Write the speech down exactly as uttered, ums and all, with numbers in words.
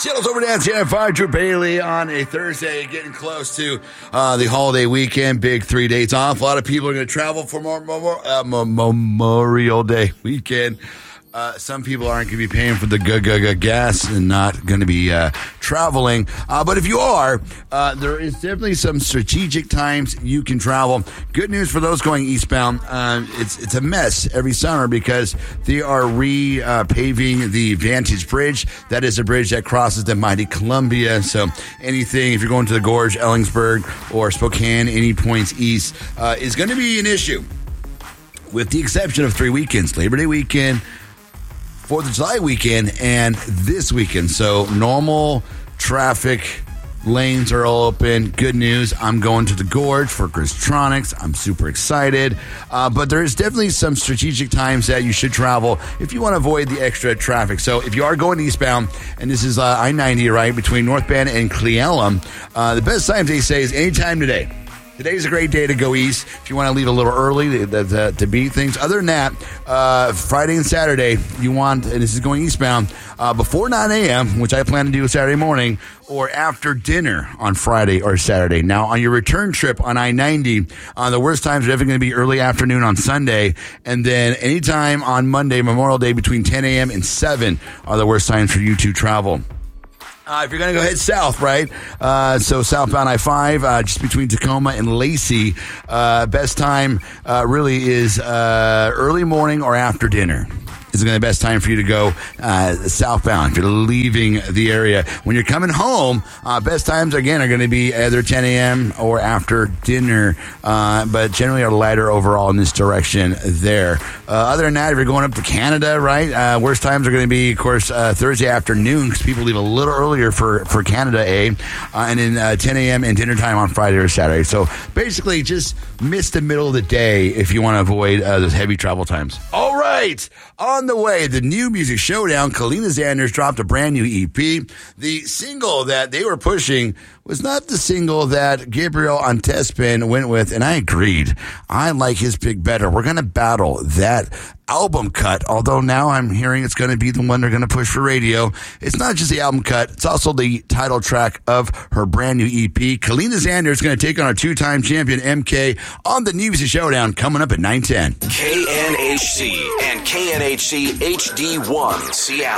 Seattle's Overdance here at five, Drew Bailey on a Thursday, getting close to uh, the holiday weekend, big three days off. A lot of people are going to travel for more, more, uh, Memorial Day weekend. Uh, some people aren't going to be paying for the g- g- g- gas and not going to be uh, traveling. Uh, but if you are, uh, there is definitely some strategic times you can travel. Good news for those going eastbound. Uh, it's it's a mess every summer because they are re-paving uh, the Vantage Bridge. That is a bridge that crosses the mighty Columbia. So anything, if you're going to the Gorge, Ellingsburg, or Spokane, any points east, uh, is going to be an issue. With the exception of three weekends, Labor Day weekend, fourth of July weekend, and this weekend. So normal traffic lanes are all open. Good news. I'm going to the Gorge for Christronics. I'm super excited. Uh, but there is definitely some strategic times that you should travel if you want to avoid the extra traffic. So if you are going eastbound, and this is uh, I ninety, right, between North Bend and Cle Elum, uh, the best times they say is anytime today. Today's a great day to go east if you want to leave a little early to, to, to beat things. Other than that, uh, Friday and Saturday, you want, and this is going eastbound, uh, before nine a.m., which I plan to do Saturday morning, or after dinner on Friday or Saturday. Now, on your return trip on I ninety, uh, the worst times are definitely going to be early afternoon on Sunday, and then anytime on Monday, Memorial Day, between ten a.m. and seven are the worst times for you to travel. Uh, if you're going to go head south, right, uh, so southbound I five, uh, just between Tacoma and Lacey, uh, best time uh, really is uh, early morning or after dinner. This is going to be the best time for you to go uh, southbound if you're leaving the area. When you're coming home, uh, best times, again, are going to be either ten a.m. or after dinner, uh, but generally are lighter overall in this direction there. Uh, other than that, if you're going up to Canada, right, uh, worst times are going to be, of course, uh, Thursday afternoon because people leave a little earlier for, for Canada, eh? Uh, and then uh, ten a.m. and dinner time on Friday or Saturday. So basically just miss the middle of the day if you want to avoid uh, those heavy travel times. All right. On the way, the new music showdown, Kalina Zanders dropped a brand new E P. The single that they were pushing was not the single that Gabriel Antespin went with, and I agreed. I like his pick better. We're going to battle that album cut, although now I'm hearing it's going to be the one they're going to push for radio. It's not just the album cut, it's also the title track of her brand new E P. Kalina Zanders is going to take on our two-time champion M K on the New Music Showdown coming up at nine ten. K N H C and K N H C H D one Seattle.